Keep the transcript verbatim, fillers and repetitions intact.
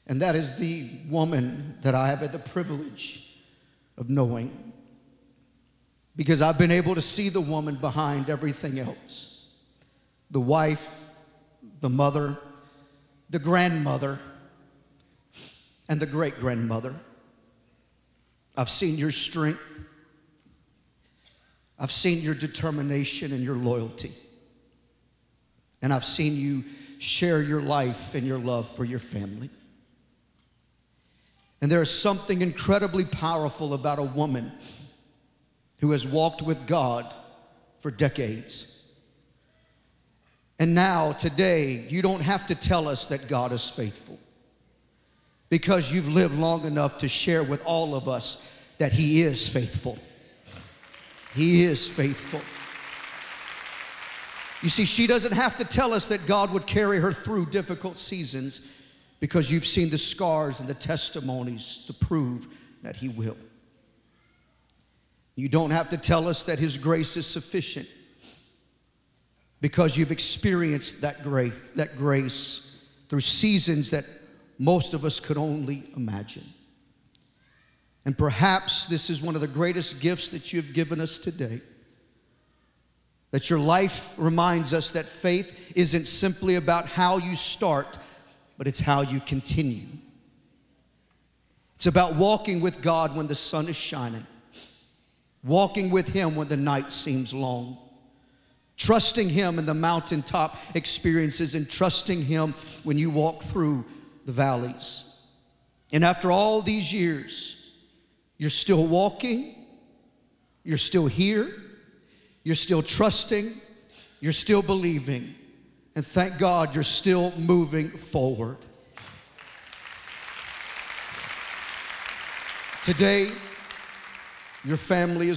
And that is the woman that I have had the privilege of knowing. Because I've been able to see the woman behind everything else. The wife, the mother, the grandmother, and the great-grandmother. I've seen your strength. I've seen your determination and your loyalty. And I've seen you share your life and your love for your family. And there is something incredibly powerful about a woman who has walked with God for decades. And now, today, you don't have to tell us that God is faithful, because you've lived long enough to share with all of us that He is faithful. He is faithful. You see, she doesn't have to tell us that God would carry her through difficult seasons, because you've seen the scars and the testimonies to prove that He will. You don't have to tell us that His grace is sufficient, because you've experienced that grace, that grace through seasons that most of us could only imagine. And perhaps this is one of the greatest gifts that you have given us today. That your life reminds us that faith isn't simply about how you start, but it's how you continue. It's about walking with God when the sun is shining. Walking with Him when the night seems long. Trusting Him in the mountaintop experiences, and trusting Him when you walk through the valleys. And after all these years, you're still walking, you're still here, you're still trusting, you're still believing, and thank God you're still moving forward. Today, your family is